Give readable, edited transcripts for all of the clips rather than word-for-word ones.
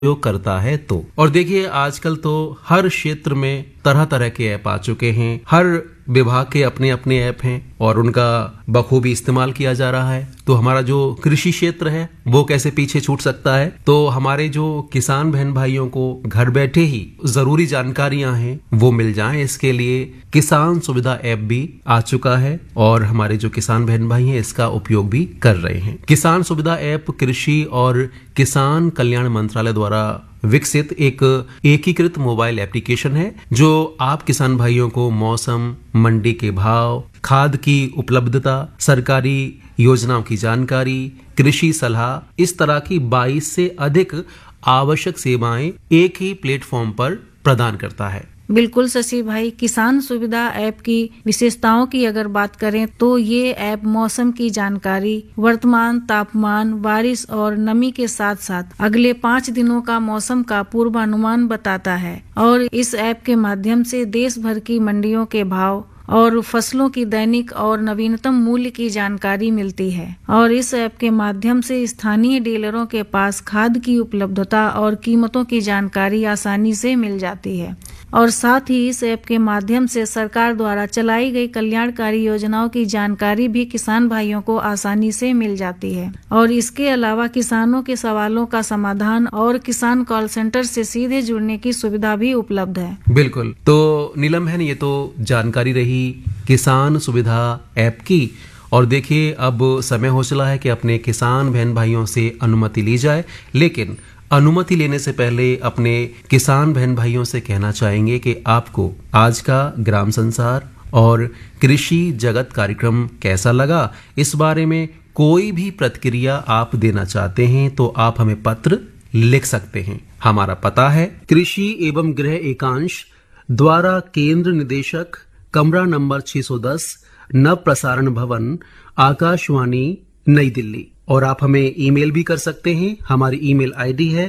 उपयोग करता है तो। और देखिए आजकल तो हर क्षेत्र में तरह तरह के ऐप आ चुके हैं, हर विभाग के अपने अपने ऐप हैं और उनका बखूबी इस्तेमाल किया जा रहा है। तो हमारा जो कृषि क्षेत्र है वो कैसे पीछे छूट सकता है। तो हमारे जो किसान बहन भाइयों को घर बैठे ही जरूरी जानकारियां हैं वो मिल जाएं, इसके लिए किसान सुविधा ऐप भी आ चुका है और हमारे जो किसान बहन भाई हैं इसका उपयोग भी कर रहे हैं। किसान सुविधा ऐप कृषि और किसान कल्याण मंत्रालय द्वारा विकसित एक एकीकृत मोबाइल एप्लीकेशन है जो आप किसान भाइयों को मौसम, मंडी के भाव, खाद की उपलब्धता, सरकारी योजनाओं की जानकारी, कृषि सलाह, इस तरह की 22 से अधिक आवश्यक सेवाएं एक ही प्लेटफॉर्म पर प्रदान करता है। बिल्कुल शशि भाई, किसान सुविधा ऐप की विशेषताओं की अगर बात करें तो ये ऐप मौसम की जानकारी, वर्तमान तापमान, बारिश और नमी के साथ साथ अगले 5 दिनों का मौसम का पूर्वानुमान बताता है। और इस ऐप के माध्यम से देश भर की मंडियों के भाव और फसलों की दैनिक और नवीनतम मूल्य की जानकारी मिलती है। और इस ऐप के माध्यम से स्थानीय डीलरों के पास खाद की उपलब्धता और कीमतों की जानकारी आसानी से मिल जाती है। और साथ ही इस ऐप के माध्यम से सरकार द्वारा चलाई गई कल्याणकारी योजनाओं की जानकारी भी किसान भाइयों को आसानी से मिल जाती है। और इसके अलावा किसानों के सवालों का समाधान और किसान कॉल सेंटर से सीधे जुड़ने की सुविधा भी उपलब्ध है। बिल्कुल। तो नीलम बहन, ये तो जानकारी रही किसान सुविधा ऐप की। और देखिए अब समय हो चला है कि अपने किसान बहन भाइयों से अनुमति ली जाए, लेकिन अनुमति लेने से पहले अपने किसान बहन भाइयों से कहना चाहेंगे कि आपको आज का ग्राम संसार और कृषि जगत कार्यक्रम कैसा लगा। इस बारे में कोई भी प्रतिक्रिया आप देना चाहते हैं तो आप हमें पत्र लिख सकते हैं। हमारा पता है कृषि एवं गृह एकांश द्वारा केंद्र निदेशक, कमरा नंबर 610, नव प्रसारण भवन, आकाशवाणी, नई दिल्ली। और आप हमें ईमेल भी कर सकते हैं। हमारी ईमेल आईडी है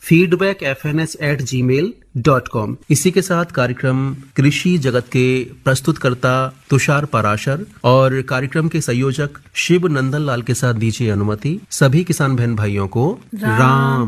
feedbackfns@gmail.com। इसी के साथ कार्यक्रम कृषि जगत के प्रस्तुतकर्ता तुषार पराशर और कार्यक्रम के संयोजक शिव नंदन लाल के साथ दीजिए अनुमति। सभी किसान बहन भाइयों को राम